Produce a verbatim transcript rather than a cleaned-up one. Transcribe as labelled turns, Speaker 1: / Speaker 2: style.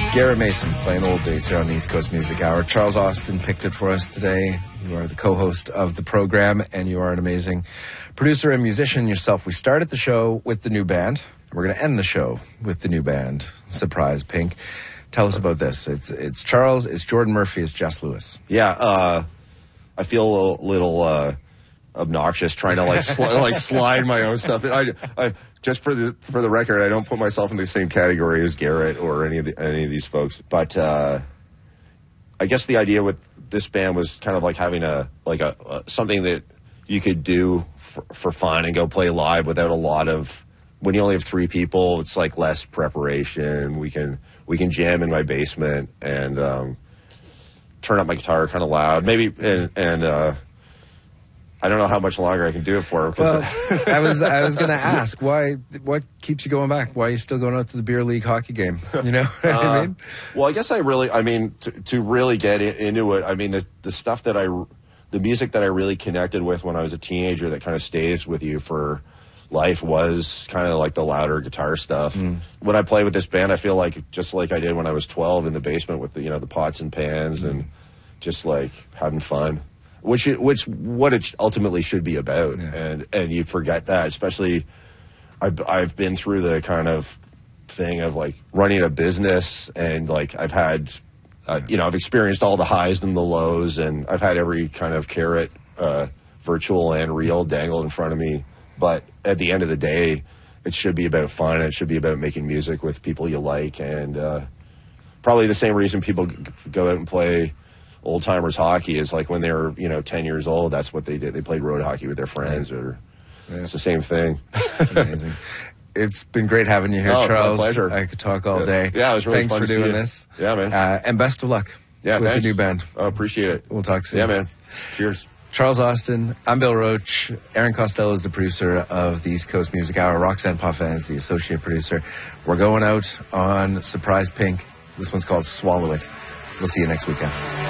Speaker 1: Garrett Mason playing Old Days here on the East Coast Music Hour. Charles Austin picked it for us today. You are the co-host of the program, and you are an amazing producer and musician yourself. We started the show with the new band. We're going to end the show with the new band, Surprise Pink. Tell us about this. It's it's Charles, it's Jordan Murphy, it's Jess Lewis.
Speaker 2: Yeah, uh, I feel a little, little uh, obnoxious trying to like sli- like slide my own stuff. I, I just for the for the record, I don't put myself in the same category as Garrett or any of the, any of these folks. But uh, I guess the idea with this band was kind of like having a like a, a something that you could do for, for fun and go play live without a lot of. When you only have three people, it's like less preparation. We can we can jam in my basement and um, turn up my guitar kind of loud, maybe and and. Uh, I don't know how much longer I can do it for.
Speaker 1: Well, I was I was going to ask why what keeps you going back? Why are you still going out to the beer league hockey game? You know what uh, I mean?
Speaker 2: Well, I guess I really I mean to, to really get in, into it. I mean the the stuff that I the music that I really connected with when I was a teenager that kind of stays with you for life was kind of like the louder guitar stuff. Mm. When I play with this band, I feel like just like I did when I was twelve in the basement with the you know the pots and pans mm. and just like having fun. Which which what it ultimately should be about, yeah. and and you forget that. Especially, I've I've been through the kind of thing of like running a business, and like I've had, uh, you know, I've experienced all the highs and the lows, and I've had every kind of carrot, uh, virtual and real, dangled in front of me. But at the end of the day, it should be about fun. It should be about making music with people you like, and uh, probably the same reason people go out and play old timers hockey is like when they were, you know, ten years old, that's what they did. They played road hockey with their friends, or yeah. It's the same thing.
Speaker 1: Amazing. It's been great having you here,
Speaker 2: oh,
Speaker 1: Charles.
Speaker 2: My pleasure.
Speaker 1: I could talk all
Speaker 2: yeah.
Speaker 1: day.
Speaker 2: Yeah, it was really
Speaker 1: Thanks
Speaker 2: fun
Speaker 1: for
Speaker 2: to
Speaker 1: doing
Speaker 2: see
Speaker 1: this.
Speaker 2: You. Yeah, man.
Speaker 1: Uh, and best of luck
Speaker 2: yeah,
Speaker 1: with
Speaker 2: thanks.
Speaker 1: the new band.
Speaker 2: I oh, appreciate it.
Speaker 1: We'll talk soon.
Speaker 2: Yeah, man. Cheers.
Speaker 1: Charles Austin, I'm Bill Roach. Aaron Costello is the producer of the East Coast Music Hour. Roxanne Poffin is the associate producer. We're going out on Surprise Pink. This one's called Swallow It. We'll see you next weekend.